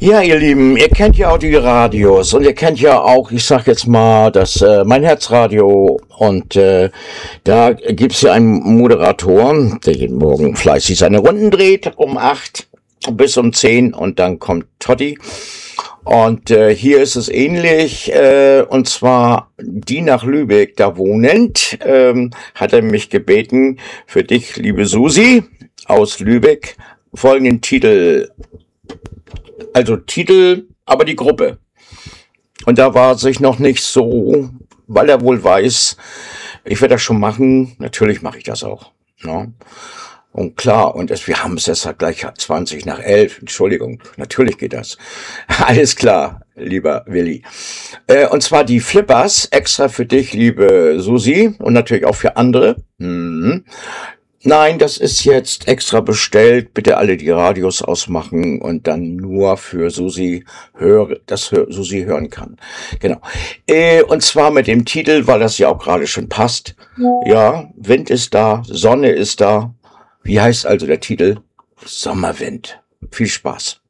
Ja, ihr Lieben, ihr kennt ja auch die Radios und ihr kennt ja auch, ich sag jetzt mal, das Mein Herzradio und da gibt's ja einen Moderator, der jeden Morgen fleißig seine Runden dreht, um 8 bis um 10 und dann kommt Totti. Und hier ist es ähnlich, und zwar die nach Lübeck da wohnend, hat er mich gebeten, für dich, liebe Susi, aus Lübeck, folgenden Titel, aber die Gruppe. Und da war sich noch nicht so, weil er wohl weiß, ich werde das schon machen, natürlich mache ich das auch. Ne? Und klar, wir haben es jetzt halt gleich 20 nach 11, Entschuldigung, natürlich geht das. Alles klar, lieber Willi. Und zwar die Flippers, extra für dich, liebe Susi, und natürlich auch für andere. Nein, das ist jetzt extra bestellt. Bitte alle die Radios ausmachen und dann nur für Susi Susi hören kann. Genau. Und zwar mit dem Titel, weil das ja auch gerade schon passt. Ja, Wind ist da, Sonne ist da. Wie heißt also der Titel? Sommerwind. Viel Spaß.